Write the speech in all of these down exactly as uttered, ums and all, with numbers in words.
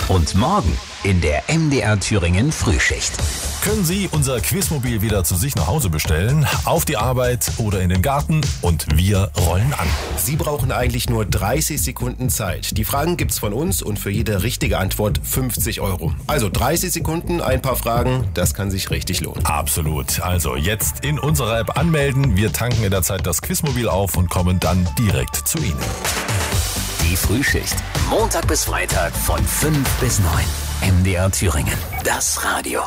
Und morgen in der M D R Thüringen Frühschicht. Können Sie unser Quizmobil wieder zu sich nach Hause bestellen, auf die Arbeit oder in den Garten und wir rollen an. Sie brauchen eigentlich nur dreißig Sekunden Zeit. Die Fragen gibt's von uns und für jede richtige Antwort fünfzig Euro. Also dreißig Sekunden, ein paar Fragen, das kann sich richtig lohnen. Absolut. Also jetzt in unserer App anmelden. Wir tanken in der Zeit das Quizmobil auf und kommen dann direkt zu Ihnen. Die Frühschicht. Montag bis Freitag von fünf bis neun. M D R Thüringen. Das Radio.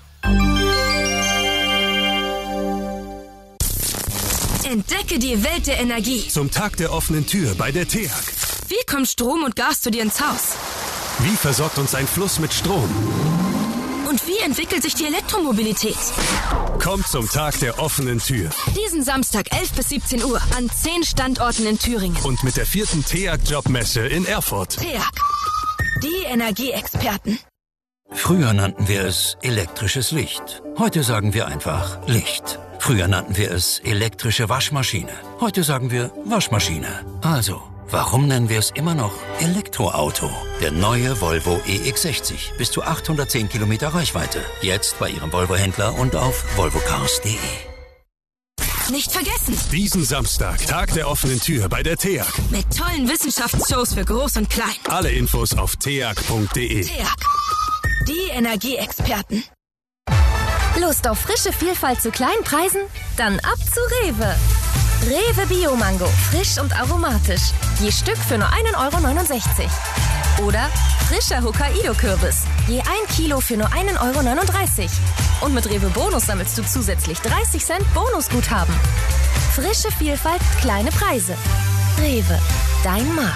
Entdecke die Welt der Energie. Zum Tag der offenen Tür bei der T E A G. Wie kommt Strom und Gas zu dir ins Haus? Wie versorgt uns ein Fluss mit Strom? Und wie entwickelt sich die Elektromobilität? Kommt zum Tag der offenen Tür. Diesen Samstag elf bis siebzehn Uhr an zehn Standorten in Thüringen. Und mit der vierten T E A G-Jobmesse in Erfurt. T E A G. Die Energieexperten. Früher nannten wir es elektrisches Licht. Heute sagen wir einfach Licht. Früher nannten wir es elektrische Waschmaschine. Heute sagen wir Waschmaschine. Also, warum nennen wir es immer noch Elektroauto? Der neue Volvo E X sechzig. Bis zu achthundertzehn Kilometer Reichweite. Jetzt bei Ihrem Volvo-Händler und auf volvo cars punkt de. Nicht vergessen. Diesen Samstag, Tag der offenen Tür bei der T E A G. Mit tollen Wissenschaftsshows für Groß und Klein. Alle Infos auf t a g punkt de. T E A G. Die Energieexperten. Lust auf frische Vielfalt zu kleinen Preisen? Dann ab zu Rewe. Rewe Bio-Mango, frisch und aromatisch. Je Stück für nur ein Euro neunundsechzig. Oder frischer Hokkaido-Kürbis. Je ein Kilo für nur ein Euro neununddreißig. Und mit Rewe Bonus sammelst du zusätzlich dreißig Cent Bonusguthaben. Frische Vielfalt, kleine Preise. Rewe, dein Markt.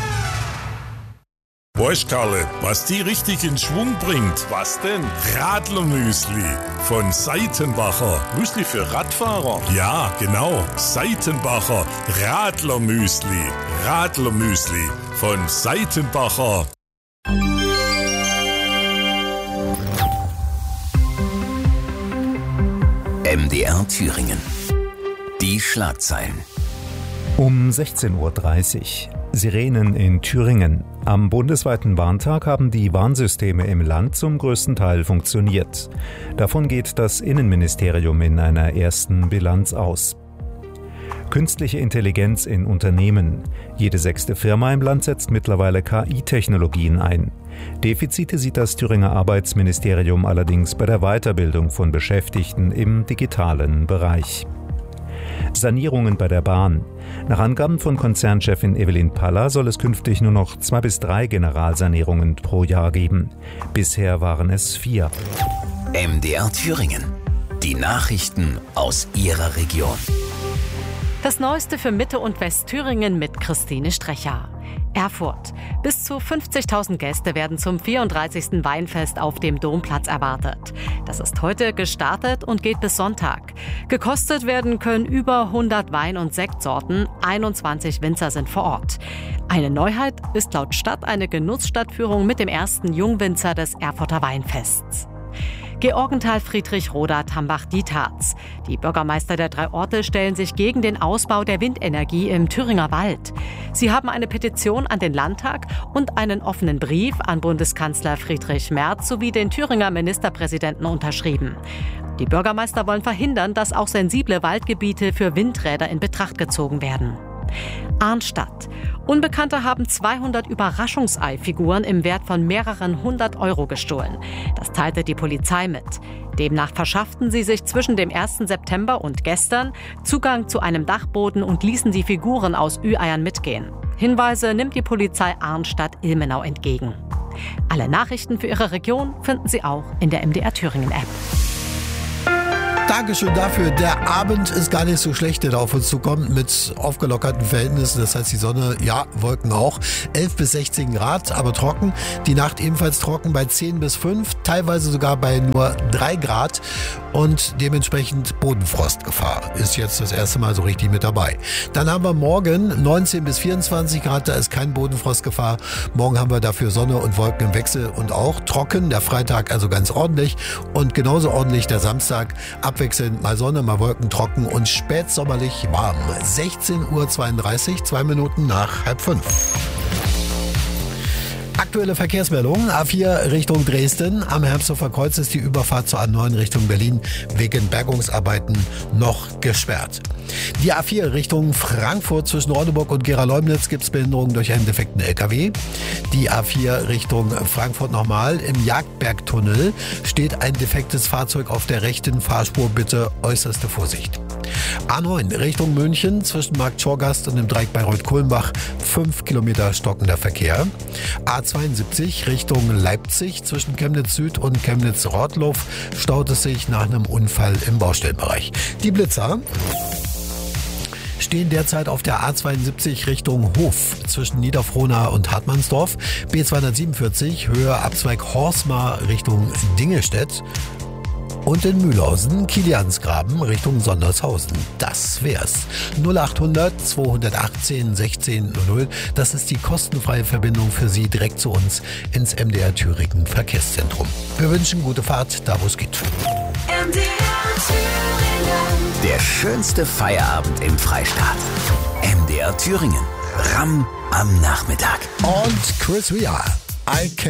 Weißt Karle, was die richtig in Schwung bringt? Was denn? Radlermüsli von Seitenbacher. Müsli für Radfahrer? Ja, genau. Seitenbacher Radlermüsli. Radlermüsli von Seitenbacher. M D R Thüringen. Die Schlagzeilen. Um sechzehn Uhr dreißig. Sirenen in Thüringen. Am bundesweiten Warntag haben die Warnsysteme im Land zum größten Teil funktioniert. Davon geht das Innenministerium in einer ersten Bilanz aus. Künstliche Intelligenz in Unternehmen. Jede sechste Firma im Land setzt mittlerweile K I-Technologien ein. Defizite sieht das Thüringer Arbeitsministerium allerdings bei der Weiterbildung von Beschäftigten im digitalen Bereich. Sanierungen bei der Bahn. Nach Angaben von Konzernchefin Evelyn Paller soll es künftig nur noch zwei bis drei Generalsanierungen pro Jahr geben. Bisher waren es vier. M D R Thüringen. Die Nachrichten aus Ihrer Region. Das Neueste für Mitte- und Westthüringen mit Christine Strecher. Erfurt. Bis zu fünfzigtausend Gäste werden zum vierunddreißigsten Weinfest auf dem Domplatz erwartet. Das ist heute gestartet und geht bis Sonntag. Gekostet werden können über hundert Wein- und Sektsorten. einundzwanzig Winzer sind vor Ort. Eine Neuheit ist laut Stadt eine Genussstadtführung mit dem ersten Jungwinzer des Erfurter Weinfests. Georgenthal, Friedrichroda, Tambach-Dietharz. Die Bürgermeister der drei Orte stellen sich gegen den Ausbau der Windenergie im Thüringer Wald. Sie haben eine Petition an den Landtag und einen offenen Brief an Bundeskanzler Friedrich Merz sowie den Thüringer Ministerpräsidenten unterschrieben. Die Bürgermeister wollen verhindern, dass auch sensible Waldgebiete für Windräder in Betracht gezogen werden. Arnstadt. Unbekannte haben zweihundert Überraschungseifiguren im Wert von mehreren hundert Euro gestohlen. Das teilte die Polizei mit. Demnach verschafften sie sich zwischen dem ersten September und gestern Zugang zu einem Dachboden und ließen die Figuren aus Ü-Eiern mitgehen. Hinweise nimmt die Polizei Arnstadt-Ilmenau entgegen. Alle Nachrichten für Ihre Region finden Sie auch in der M D R Thüringen App. Dankeschön dafür. Der Abend ist gar nicht so schlecht, der da auf uns zukommt, mit aufgelockerten Verhältnissen. Das heißt, die Sonne, ja, Wolken auch. elf bis sechzehn Grad, aber trocken. Die Nacht ebenfalls trocken bei zehn bis fünf, teilweise sogar bei nur drei Grad. Und dementsprechend Bodenfrostgefahr ist jetzt das erste Mal so richtig mit dabei. Dann haben wir morgen neunzehn bis vierundzwanzig Grad, da ist kein Bodenfrostgefahr. Morgen haben wir dafür Sonne und Wolken im Wechsel und auch trocken. Der Freitag also ganz ordentlich und genauso ordentlich der Samstag. Abwechselnd mal Sonne, mal Wolken, trocken und spätsommerlich warm. sechzehn Uhr zweiunddreißig, zwei Minuten nach halb fünf. Aktuelle Verkehrsmeldung. A vier Richtung Dresden. Am Hermsdorfer Kreuz ist die Überfahrt zur A neun Richtung Berlin wegen Bergungsarbeiten noch gesperrt. Die A vier Richtung Frankfurt zwischen Ronneburg und Gera-Leumnitz gibt es Behinderungen durch einen defekten L K W. Die A vier Richtung Frankfurt nochmal. Im Jagdbergtunnel steht ein defektes Fahrzeug auf der rechten Fahrspur. Bitte äußerste Vorsicht. A neun Richtung München zwischen Markt Schorgast und dem Dreieck Bayreuth-Kulmbach. fünf Kilometer stockender Verkehr. A zweiundsiebzig Richtung Leipzig zwischen Chemnitz Süd und Chemnitz Rottloff staut es sich nach einem Unfall im Baustellenbereich. Die Blitzer stehen derzeit auf der A zweiundsiebzig Richtung Hof zwischen Niederfrohna und Hartmannsdorf. B zweihundertsiebenundvierzig Höhe Abzweig Horsmar Richtung Dingestedt. Und in Mühlhausen, Kiliansgraben Richtung Sondershausen. Das wär's. null achthundert zweihundertachtzehn sechzehn null null. Das ist die kostenfreie Verbindung für Sie direkt zu uns ins M D R Thüringen Verkehrszentrum. Wir wünschen gute Fahrt, da wo es geht. M D R Thüringen. Der schönste Feierabend im Freistaat. M D R Thüringen. R A M am Nachmittag. Und Chris Ria. I can